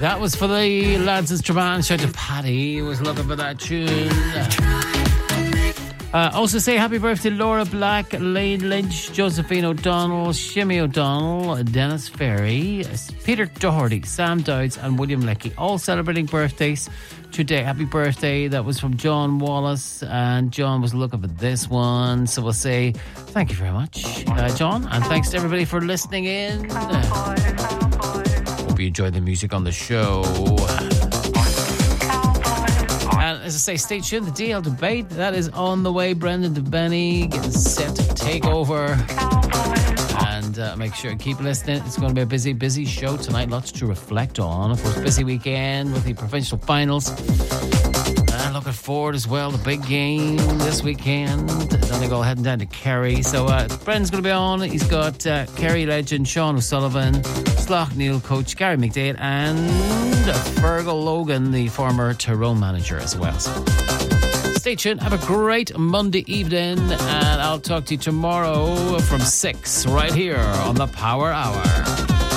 That was for the lads in Strabane. Shout out to Paddy, who was looking for that tune. Also say happy birthday Laura Black, Lane Lynch, Josephine O'Donnell, Shimmy O'Donnell, Dennis Ferry, Peter Doherty, Sam Dowds and William Leckie, all celebrating birthdays today. Happy birthday. That was from John Wallace, and John was looking for this one, so we'll say thank you very much, John, and thanks to everybody for listening in. Hope you enjoyed the music on the show. And as I say, stay tuned. The DL debate, that is on the way. Brendan DeBenny getting set to take over. And make sure you keep listening. It's going to be a busy show tonight. Lots to reflect on. Of course, busy weekend with the provincial finals. And looking forward as well, the big game this weekend. Then they go heading down to Kerry. So Brendan's going to be on. He's got Kerry legend Sean O'Sullivan, Slough Neil coach Gary McDade, and Fergal Logan, the former Tyrone manager as well. So stay tuned. Have a great Monday evening, and I'll talk to you tomorrow from 6 right here on the Power Hour.